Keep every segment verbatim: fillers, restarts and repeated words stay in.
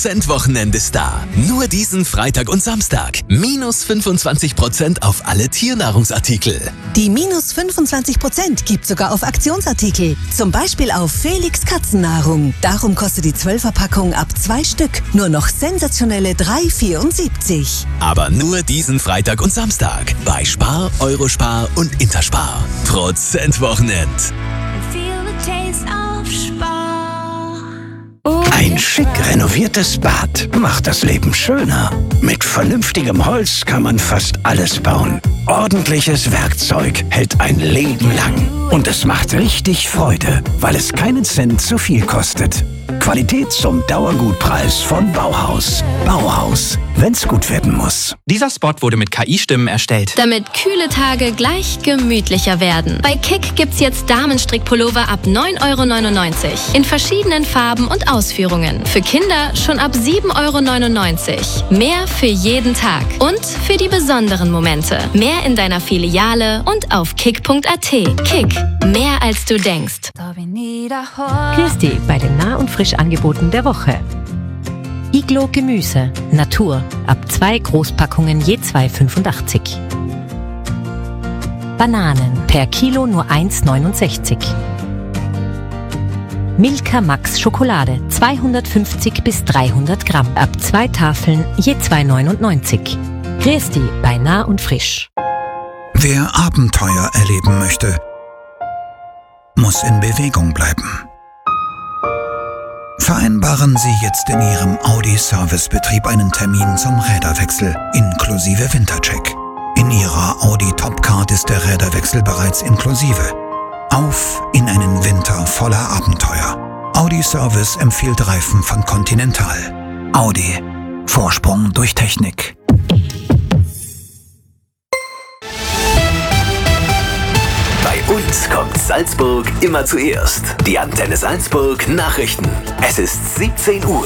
Wochenende ist da. Nur diesen Freitag und Samstag. Minus fünfundzwanzig Prozent auf alle Tiernahrungsartikel. Die minus fünfundzwanzig Prozent gibt sogar auf Aktionsartikel. Zum Beispiel auf Felix Katzennahrung. Darum kostet die zwölfer-Packung ab zwei Stück nur noch sensationelle drei vierundsiebzig. Aber nur diesen Freitag und Samstag. Bei Spar, Eurospar und Interspar. Prozentwochenend. Ein schick renoviertes Bad macht das Leben schöner. Mit vernünftigem Holz kann man fast alles bauen. Ordentliches Werkzeug hält ein Leben lang. Und es macht richtig Freude, weil es keinen Cent zu viel kostet. Qualität zum Dauergutpreis von Bauhaus. Bauhaus, wenn's gut werden muss. Dieser Spot wurde mit K I-Stimmen erstellt. Damit kühle Tage gleich gemütlicher werden. Bei Kick gibt's jetzt Damenstrickpullover ab neun Euro neunundneunzig. In verschiedenen Farben und Ausführungen. Für Kinder schon ab sieben Euro neunundneunzig. Mehr für jeden Tag. Und für die besonderen Momente. Mehr in deiner Filiale und auf kick punkt a t. Kick. Mehr als du denkst. Grüß dich bei den Nah- und Frischangeboten der Woche. Iglo Gemüse, Natur, ab zwei Großpackungen je zwei Euro fünfundachtzig. Bananen per Kilo nur eins Euro neunundsechzig. Milka Max Schokolade, zweihundertfünfzig bis dreihundert Gramm, ab zwei Tafeln je zwei Euro neunundneunzig. Grüß dich bei Nah und Frisch. Wer Abenteuer erleben möchte, muss in Bewegung bleiben. Vereinbaren Sie jetzt in Ihrem Audi-Servicebetrieb einen Termin zum Räderwechsel inklusive Wintercheck. In Ihrer Audi Topcard ist der Räderwechsel bereits inklusive. Auf in einen Winter voller Abenteuer. Audi Service empfiehlt Reifen von Continental. Audi. Vorsprung durch Technik. Bei uns kommt Salzburg immer zuerst. Die Antenne Salzburg Nachrichten. Es ist siebzehn Uhr.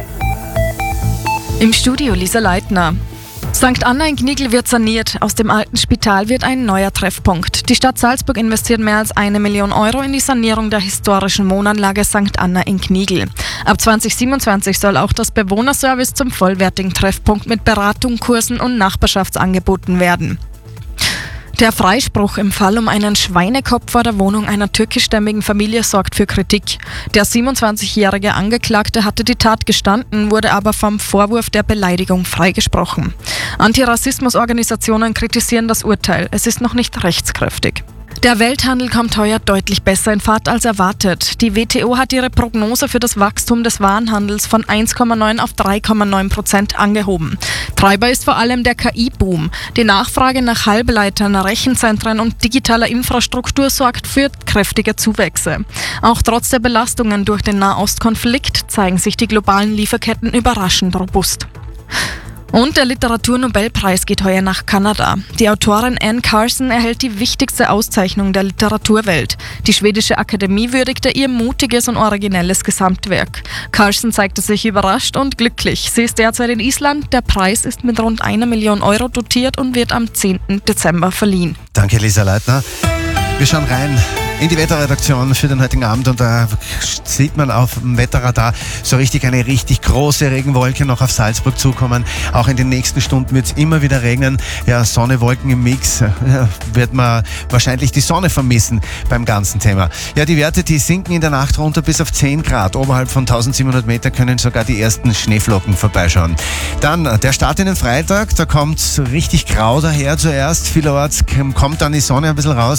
Im Studio Lisa Leitner. Sankt Anna in Gnigl wird saniert. Aus dem alten Spital wird ein neuer Treffpunkt. Die Stadt Salzburg investiert mehr als eine Million Euro in die Sanierung der historischen Wohnanlage Sankt Anna in Gnigl. Ab zwanzig siebenundzwanzig soll auch das Bewohnerservice zum vollwertigen Treffpunkt mit Beratung, Kursen und Nachbarschaftsangeboten werden. Der Freispruch im Fall um einen Schweinekopf vor der Wohnung einer türkischstämmigen Familie sorgt für Kritik. Der siebenundzwanzigjährige Angeklagte hatte die Tat gestanden, wurde aber vom Vorwurf der Beleidigung freigesprochen. Antirassismusorganisationen kritisieren das Urteil. Es ist noch nicht rechtskräftig. Der Welthandel kommt heuer deutlich besser in Fahrt als erwartet. Die W T O hat ihre Prognose für das Wachstum des Warenhandels von eins Komma neun auf drei Komma neun Prozent angehoben. Treiber ist vor allem der K I-Boom. Die Nachfrage nach Halbleitern, Rechenzentren und digitaler Infrastruktur sorgt für kräftige Zuwächse. Auch trotz der Belastungen durch den Nahostkonflikt zeigen sich die globalen Lieferketten überraschend robust. Und der Literaturnobelpreis geht heuer nach Kanada. Die Autorin Anne Carson erhält die wichtigste Auszeichnung der Literaturwelt. Die schwedische Akademie würdigte ihr mutiges und originelles Gesamtwerk. Carson zeigte sich überrascht und glücklich. Sie ist derzeit in Island. Der Preis ist mit rund einer Million Euro dotiert und wird am zehnten Dezember verliehen. Danke, Lisa Leitner. Wir schauen rein in die Wetterredaktion für den heutigen Abend und da sieht man auf dem Wetterradar so richtig eine richtig große Regenwolke noch auf Salzburg zukommen. Auch in den nächsten Stunden wird es immer wieder regnen. Ja, Sonne, Wolken im Mix, ja, wird man wahrscheinlich die Sonne vermissen beim ganzen Thema. Ja, die Werte, die sinken in der Nacht runter bis auf zehn Grad. Oberhalb von tausendsiebenhundert Meter können sogar die ersten Schneeflocken vorbeischauen. Dann der Start in den Freitag, da kommt richtig grau daher zuerst. Vielerorts kommt dann die Sonne ein bisschen raus.